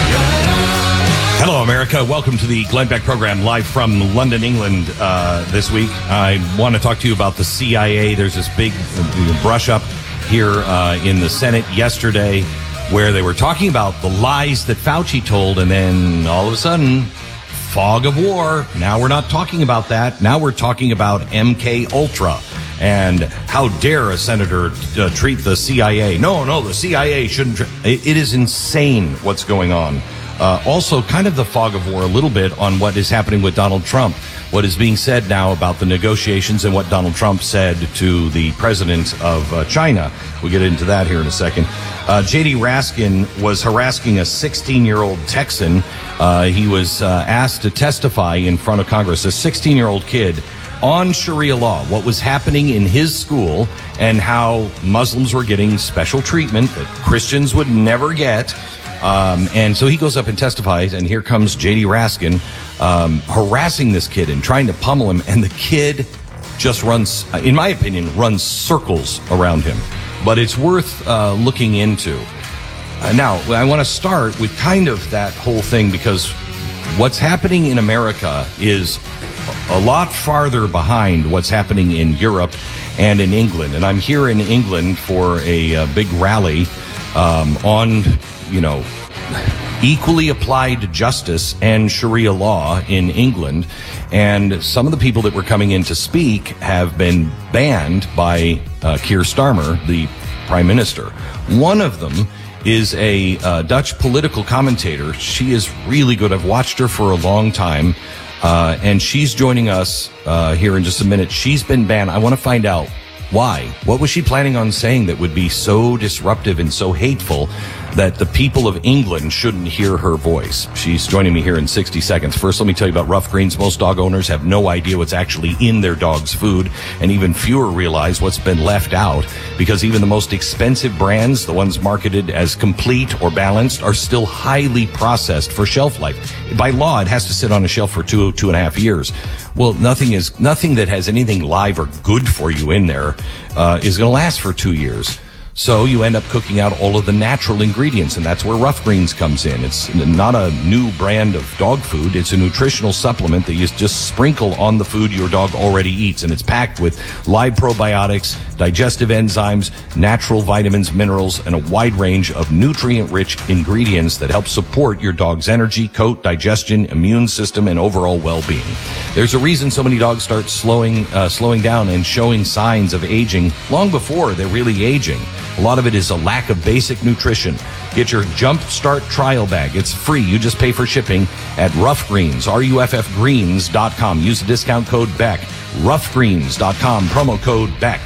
Hello, America. Welcome to the Glenn Beck Program, live from London, England, uh, this week. I want to talk to you about the C I A. There's this big uh, brush up here uh, in the Senate yesterday where they were talking about the lies that Fauci told, and then all of a sudden, fog of war. Now we're not talking about that. Now we're talking about M K Ultra. And how dare a senator uh, treat the C I A? No, no, the C I A shouldn't. Tr- it, it is insane what's going on. Uh, also, kind of the fog of war a little bit on what is happening with Donald Trump. What is being said now about the negotiations and what Donald Trump said to the president of uh, China. We'll get into that here in a second. Uh, J D Raskin was harassing a sixteen-year-old Texan. Uh, he was uh, asked to testify in front of Congress, a sixteen-year-old kid, on Sharia law, what was happening in his school and how Muslims were getting special treatment that Christians would never get. Um, and so he goes up and testifies, and here comes J D Raskin um, harassing this kid and trying to pummel him, and the kid just runs, in my opinion, runs circles around him. But it's worth uh, looking into. Uh, now, I want to start with kind of that whole thing, because what's happening in America is a lot farther behind what's happening in Europe and in England. And I'm here in England for a, a big rally um, on, you know, equally applied justice and Sharia law in England. And some of the people that were coming in to speak have been banned by uh, Keir Starmer, the Prime Minister. One of them is a uh, Dutch political commentator. She is really good. I've watched her for a long time. Uh, and she's joining us uh, here in just a minute. She's been banned. I want to find out why. What was she planning on saying that would be so disruptive and so hateful that the people of England shouldn't hear her voice. She's joining me here in sixty seconds. First, let me tell you about Rough Greens. Most dog owners have no idea what's actually in their dog's food, and even fewer realize what's been left out, because even the most expensive brands, the ones marketed as complete or balanced, are still highly processed for shelf life. By law, it has to sit on a shelf for two, two and a half years. Well, nothing is nothing that has anything live or good for you in there uh, is going to last for two years. So you end up cooking out all of the natural ingredients, and that's where Rough Greens comes in. It's not a new brand of dog food. It's a nutritional supplement that you just sprinkle on the food your dog already eats, and it's packed with live probiotics, digestive enzymes, natural vitamins, minerals, and a wide range of nutrient-rich ingredients that help support your dog's energy, coat, digestion, immune system, and overall well-being. There's a reason so many dogs start slowing, uh, slowing down and showing signs of aging long before they're really aging. A lot of it is a lack of basic nutrition. Get your Jump Start trial bag. It's free. You just pay for shipping at Rough Greens, R U F F greens dot com. Use the discount code BECK. rough greens dot com, promo code BECK.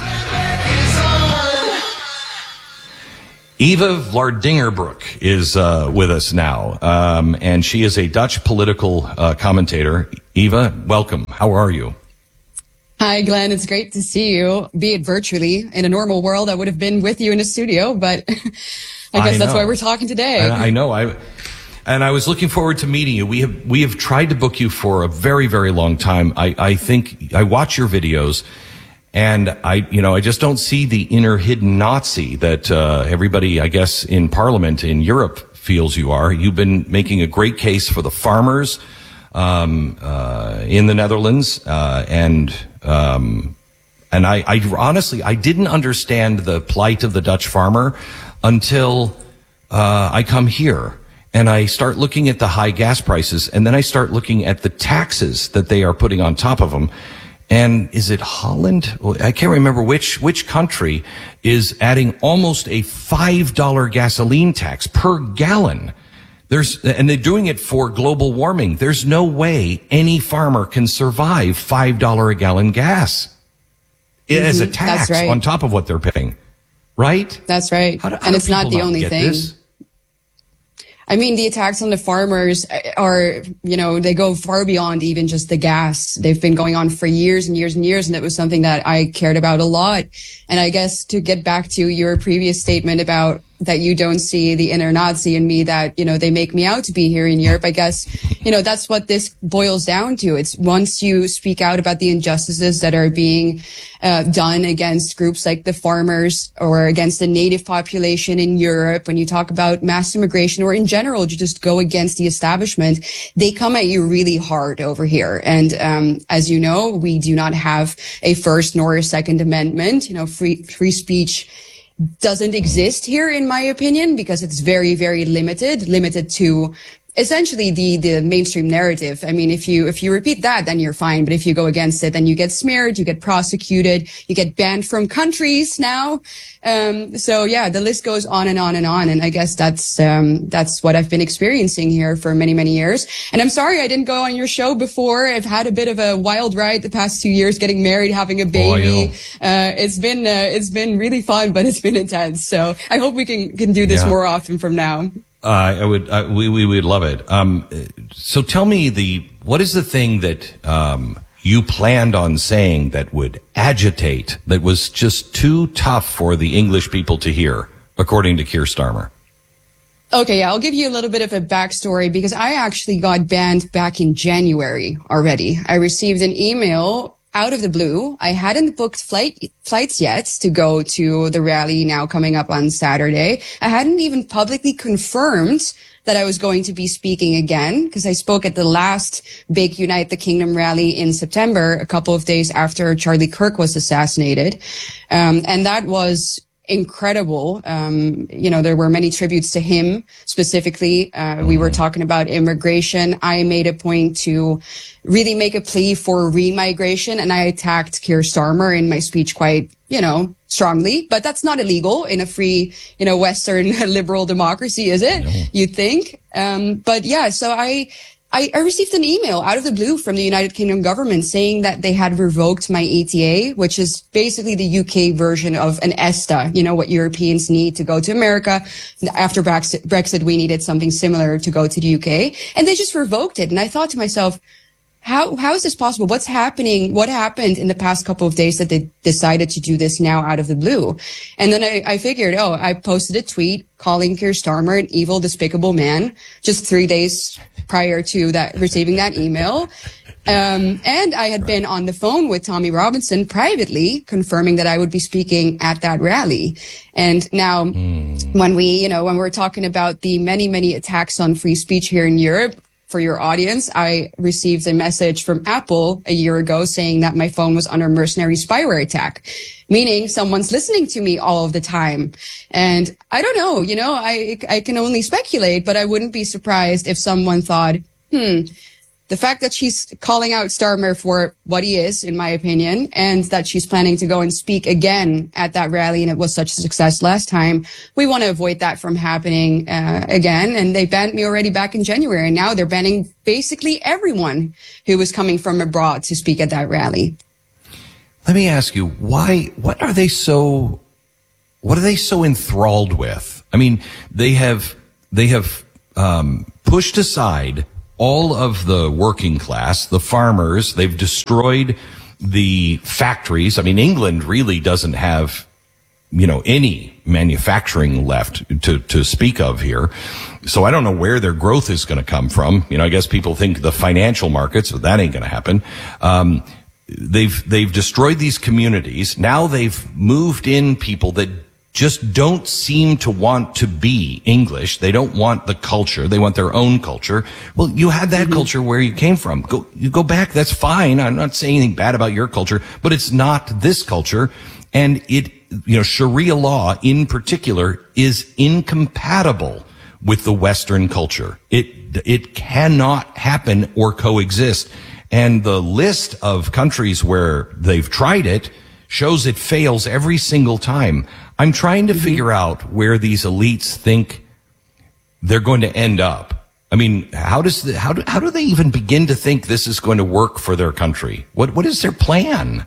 Eva Vlardingerbroek is uh, with us now, um, and she is a Dutch political uh, commentator. Eva, welcome. How are you? Hi, Glenn. It's great to see you, be it virtually. In a normal world, I would have been with you in a studio, but I guess I that's why we're talking today. I, I know. I and I was looking forward to meeting you. We have we have tried to book you for a very, very long time. I, I think I watch your videos, and I, you know, I just don't see the inner hidden Nazi that uh, everybody, I guess, in Parliament in Europe feels you are. You've been making a great case for the farmers um, uh, in the Netherlands, uh, and Um, and I, I honestly, I didn't understand the plight of the Dutch farmer until, uh, I come here and I start looking at the high gas prices, and then I start looking at the taxes that they are putting on top of them. And is it Holland? Well, I can't remember which, which country is adding almost a five dollar gasoline tax per gallon. There's, and they're doing it for global warming. There's no way any farmer can survive five dollars a gallon gas mm-hmm. as a tax right. on top of what they're paying. Right? That's right. How do, how and it's not the not only thing. This? I mean, the attacks on the farmers are, you know, they go far beyond even just the gas. They've been going on for years and years and years, and it was something that I cared about a lot. And I guess to get back to your previous statement about that you don't see the inner Nazi in me, that, you know, they make me out to be here in Europe, I guess, you know, that's what this boils down to. It's once you speak out about the injustices that are being uh, done against groups like the farmers or against the native population in Europe, when you talk about mass immigration or in general, you just go against the establishment, they come at you really hard over here. And um, as you know, we do not have a First nor a Second Amendment. You know, free free speech doesn't exist here, in my opinion, because it's very, very limited, limited to essentially the, the mainstream narrative. I mean, if you, if you repeat that, then you're fine. But if you go against it, then you get smeared, you get prosecuted, you get banned from countries now. Um, so yeah, the list goes on and on and on. And I guess that's, um, that's what I've been experiencing here for many, many years. And I'm sorry I didn't go on your show before. I've had a bit of a wild ride the past two years, getting married, having a baby. Oh, uh, it's been, uh, it's been really fun, but it's been intense. So I hope we can, can do this yeah. more often from now. Uh, I would, uh, we, we would love it. Um, so tell me the, what is the thing that, um, you planned on saying that would agitate, that was just too tough for the English people to hear, according to Keir Starmer? Okay, yeah, I'll give you a little bit of a backstory, because I actually got banned back in January already. I received an email out of the blue. I hadn't booked flight flights yet to go to the rally now coming up on Saturday. I hadn't even publicly confirmed that I was going to be speaking again, because I spoke at the last big Unite the Kingdom rally in September, a couple of days after Charlie Kirk was assassinated. Um, and that was incredible. Um, you know, there were many tributes to him specifically. Uh, we were talking about immigration. I made a point to really make a plea for remigration, and I attacked Keir Starmer in my speech quite, you know, strongly, but that's not illegal in a free, you know, Western liberal democracy, is it? No. You'd think. Um, but yeah, so I, I, I received an email out of the blue from the United Kingdom government saying that they had revoked my E T A, which is basically the U K version of an ESTA, you know, what Europeans need to go to America. After Brexit, Brexit, we needed something similar to go to the U K. And they just revoked it. And I thought to myself, how, how is this possible? What's happening? What happened in the past couple of days that they decided to do this now out of the blue? And then I, I figured, oh, I posted a tweet calling Keir Starmer an evil, despicable man just three days prior to that, receiving that email. Um, and I had been on the phone with Tommy Robinson privately confirming that I would be speaking at that rally. And now mm. when we, you know, when we're talking about the many, many attacks on free speech here in Europe, for your audience, I received a message from Apple a year ago saying that my phone was under mercenary spyware attack, meaning someone's listening to me all of the time. And I don't know, you know, I, I can only speculate, but I wouldn't be surprised if someone thought, hmm, the fact that she's calling out Starmer for what he is, in my opinion, and that she's planning to go and speak again at that rally, and it was such a success last time, we want to avoid that from happening uh, again. And they banned me already back in January, and now they're banning basically everyone who was coming from abroad to speak at that rally. Let me ask you, why, what are they so, what are they so enthralled with? I mean, they have, they have um, pushed aside all of the working class, the farmers. They've destroyed the factories. I mean, England really doesn't have, you know, any manufacturing left to, to speak of here. So I don't know where their growth is going to come from. You know, I guess people think the financial markets, but that ain't going to happen. Um, they've, they've destroyed these communities. Now they've moved in people that just don't seem to want to be English. They don't want the culture. They want their own culture. Well, you had that mm-hmm. culture where you came from. Go, you go back. That's fine. I'm not saying anything bad about your culture, but it's not this culture. And it, you know, Sharia law in particular is incompatible with the Western culture. It, it cannot happen or coexist. And the list of countries where they've tried it shows it fails every single time. I'm trying to mm-hmm. figure out where these elites think they're going to end up. I mean, how does the, how do how do they even begin to think this is going to work for their country? What what is their plan?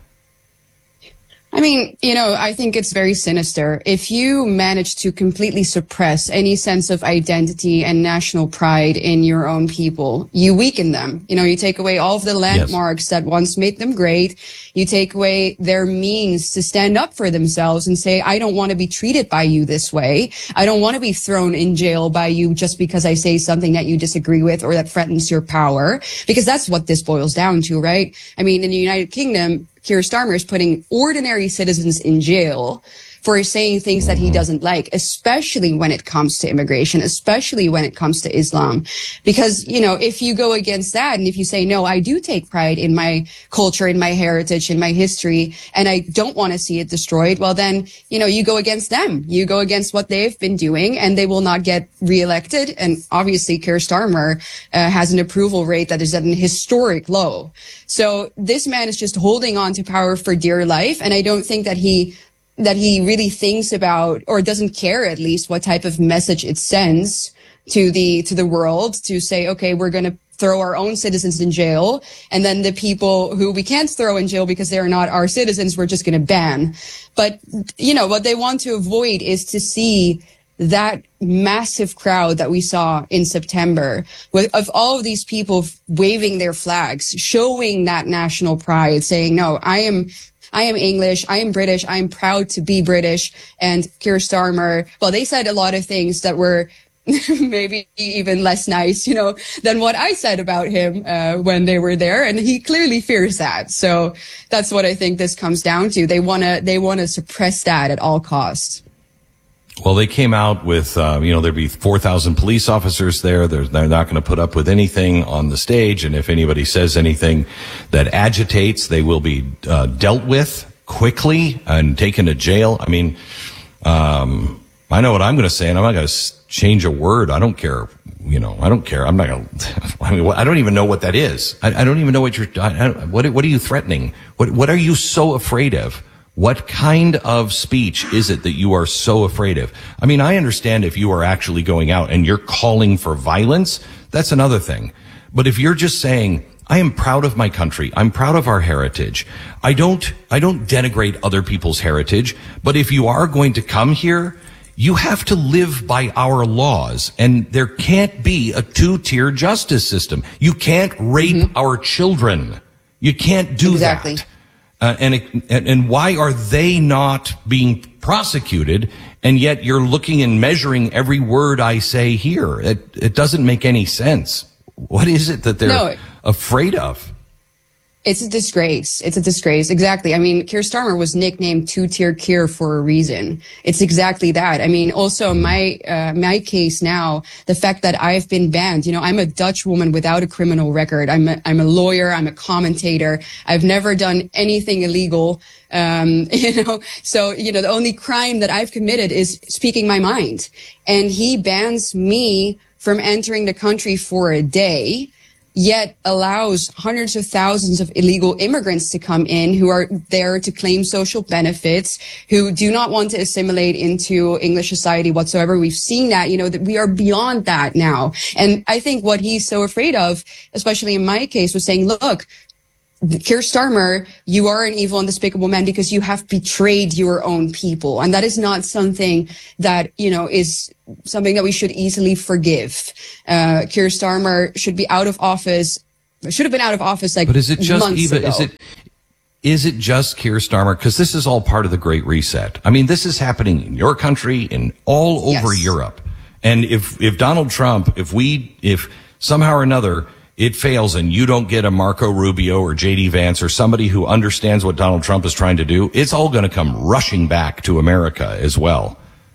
I mean, you know, I think it's very sinister. If you manage to completely suppress any sense of identity and national pride in your own people, you weaken them. You know, you take away all of the landmarks yes. that once made them great. You take away their means to stand up for themselves and say, I don't want to be treated by you this way. I don't want to be thrown in jail by you just because I say something that you disagree with or that threatens your power. Because that's what this boils down to, right? I mean, in the United Kingdom, Keir Starmer is putting ordinary citizens in jail for saying things that he doesn't like, especially when it comes to immigration, especially when it comes to Islam. Because, you know, if you go against that and if you say, no, I do take pride in my culture, in my heritage, in my history, and I don't want to see it destroyed, well, then, you know, you go against them. You go against what they've been doing, and they will not get reelected. And obviously, Keir Starmer uh, has an approval rate that is at an historic low. So this man is just holding on to power for dear life, and I don't think that he that he really thinks about or doesn't care at least what type of message it sends to the to the world to say, okay, we're going to throw our own citizens in jail, and then the people who we can't throw in jail because they're not our citizens, we're just going to ban. But, you know, what they want to avoid is to see that massive crowd that we saw in September with, of all of these people waving their flags, showing that national pride, saying, no, I am I am English, I am British, I am proud to be British. And Keir Starmer, well, they said a lot of things that were maybe even less nice, you know, than what I said about him uh, when they were there. And he clearly fears that. So that's what I think this comes down to. They want to they want to suppress that at all costs. Well, they came out with, uh, you know, there'd be four thousand police officers there. They're, they're not going to put up with anything on the stage. And if anybody says anything that agitates, they will be uh, dealt with quickly and taken to jail. I mean, um, I know what I'm going to say, and I'm not going to change a word. I don't care. You know, I don't care. I'm not going to, I mean, I don't even know what that is. I, I don't even know what you're, I, I, what, what are you threatening? What, what are you so afraid of? What kind of speech is it that you are so afraid of? I mean, I understand if you are actually going out and you're calling for violence, that's another thing. But if you're just saying, I am proud of my country, I'm proud of our heritage, I don't, I don't denigrate other people's heritage, but if you are going to come here, you have to live by our laws, and there can't be a two-tier justice system. You can't rape mm-hmm. our children. You can't do exactly. that. Uh, and, it, and and why are they not being prosecuted? And yet you're looking and measuring every word I say here. It it doesn't make any sense. What is it that they're no, afraid of? It's a disgrace. It's a disgrace. Exactly. I mean, Keir Starmer was nicknamed two-tier Keir for a reason. It's exactly that. I mean, also my, uh, my case now, the fact that I've been banned, you know, I'm a Dutch woman without a criminal record. I'm a, I'm a lawyer. I'm a commentator. I've never done anything illegal. Um, you know, so, you know, the only crime that I've committed is speaking my mind. And he bans me from entering the country for a day, yet allows hundreds of thousands of illegal immigrants to come in who are there to claim social benefits, who do not want to assimilate into English society whatsoever. We've seen that, you know, that we are beyond that now. And I think what he's so afraid of, especially in my case, was saying, look, Keir Starmer, you are an evil and despicable man because you have betrayed your own people. And that is not something that, you know, is something that we should easily forgive. Uh, Keir Starmer should be out of office, should have been out of office like But is it just months even, ago. is it, is it just Keir Starmer? Because this is all part of the Great Reset. I mean, this is happening in your country and all over Yes. Europe. And if, if Donald Trump, if we, if somehow or another, it fails and you don't get a Marco Rubio or J D Vance or somebody who understands what Donald Trump is trying to do, it's all going to come rushing back to America as well.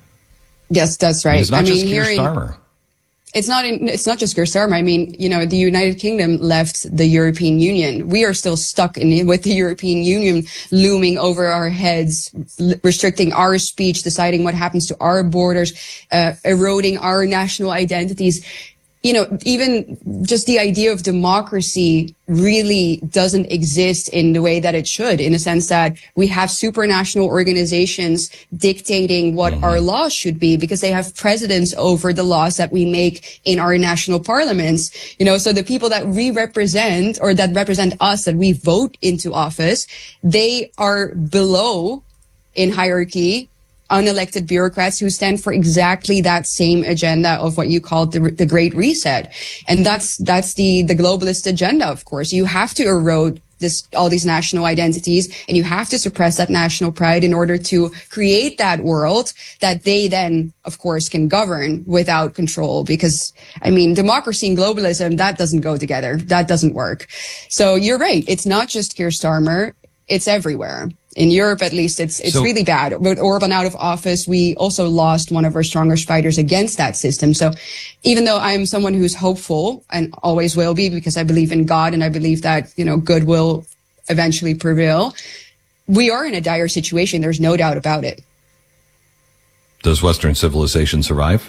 Yes, that's right. And it's not I mean, just Keir hearing, Starmer. It's not, in, it's not just Keir Starmer. I mean, you know, the United Kingdom left the European Union. We are still stuck in with the European Union looming over our heads, l- restricting our speech, deciding what happens to our borders, uh, eroding our national identities. You know, even just the idea of democracy really doesn't exist in the way that it should, in a sense that we have supranational organizations dictating what mm-hmm. our laws should be because they have precedence over the laws that we make in our national parliaments. You know, so the people that we represent or that represent us, that we vote into office, they are below in hierarchy unelected bureaucrats who stand for exactly that same agenda of what you called the, the Great Reset. And that's, that's the, the globalist agenda, of course. You have to erode this, all these national identities, and you have to suppress that national pride in order to create that world that they then, of course, can govern without control. Because, I mean, democracy and globalism, that doesn't go together. That doesn't work. So you're right. It's not just Keir Starmer. It's everywhere. In Europe, at least, it's it's So- really bad. With Orban out of office, we also lost one of our strongest fighters against that system. So even though I'm someone who's hopeful and always will be because I believe in God and I believe that, you know, good will eventually prevail, we are in a dire situation. There's no doubt about it. Does Western civilization survive?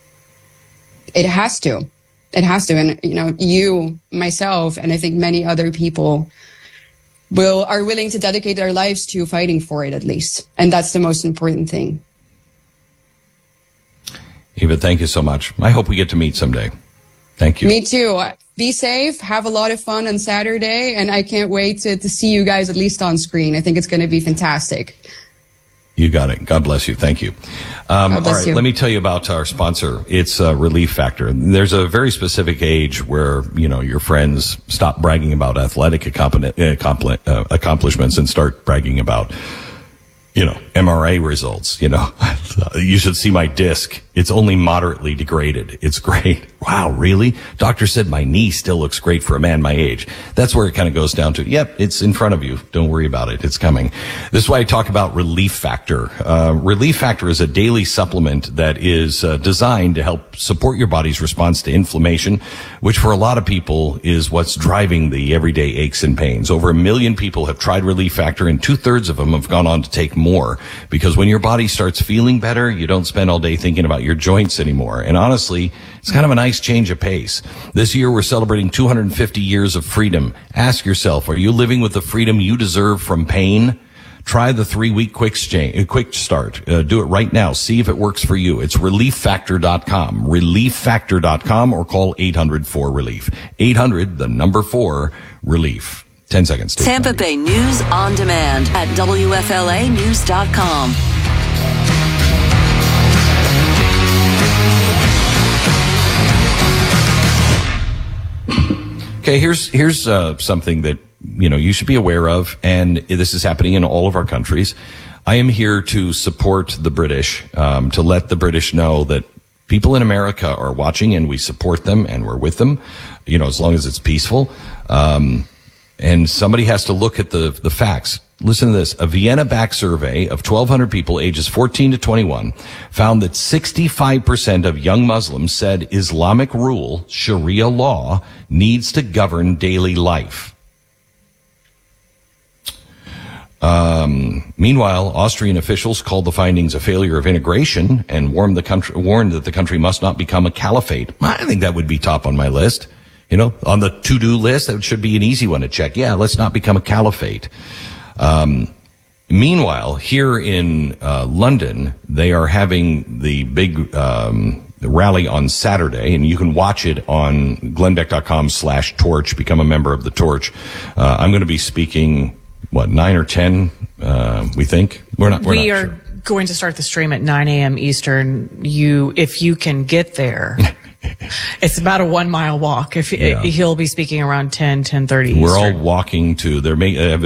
It has to. It has to. And, you know, you, myself, and I think many other people will are willing to dedicate their lives to fighting for it, at least. And that's the most important thing. Eva, thank you so much. I hope we get to meet someday. Thank you. Me too. Be safe. Have a lot of fun on Saturday. And I can't wait to, to see you guys at least on screen. I think it's going to be fantastic. You got it. God bless you. Thank you. Um, all right, you. let me tell you about our sponsor. It's uh, Relief Factor. There's a very specific age where, you know, your friends stop bragging about athletic accompli- accompli- uh, accomplishments and start bragging about, you know, M R A results. You know, you should see my disc. It's only moderately degraded. It's great. Wow, really? Doctor said my knee still looks great for a man my age. That's where it kind of goes down to, yep, it's in front of you. Don't worry about it. It's coming. This is why I talk about Relief Factor. Uh, Relief Factor is a daily supplement that is uh, designed to help support your body's response to inflammation, which for a lot of people is what's driving the everyday aches and pains. Over a million people have tried Relief Factor, and two-thirds of them have gone on to take more, because when your body starts feeling better, you don't spend all day thinking about your joints anymore. And honestly, it's kind of a nice change of pace. This year, we're celebrating two hundred fifty years of freedom. Ask yourself, are you living with the freedom you deserve from pain? Try the three-week quick exchange, quick start. Uh, do it right now. See if it works for you. It's relief factor dot com, relief factor dot com, or call eight hundred four relief. eight hundred, the number four, relief. Ten seconds. Tampa Bay News on demand at W F L A news dot com. Okay, here's here's uh, something that you know you should be aware of, and this is happening in all of our countries. I am here to support the British, um, to let the British know that people in America are watching, and we support them, and we're with them. You know, as long as it's peaceful. Um, and somebody has to look at the the facts. Listen to this. A Vienna-backed survey of twelve hundred people ages fourteen to twenty-one found that sixty-five percent of young Muslims said Islamic rule, Sharia law, needs to govern daily life. Um, meanwhile, Austrian officials called the findings a failure of integration and warned the country, warned that the country must not become a caliphate. I think that would be top on my list. You know, on the to-do list, that should be an easy one to check. Yeah, let's not become a caliphate. Um, meanwhile, here in uh, London, they are having the big um, rally on Saturday, and you can watch it on glenbeck.com slash torch. Become a member of the Torch. Uh, I'm going to be speaking, what, nine or ten, uh, we think? We're not, we're we not are sure. going to start the stream at nine a.m. Eastern. You, if you can get there. It's about a one mile walk. If Yeah. he'll be speaking around ten, ten thirty We're Eastern. all walking to, they're making,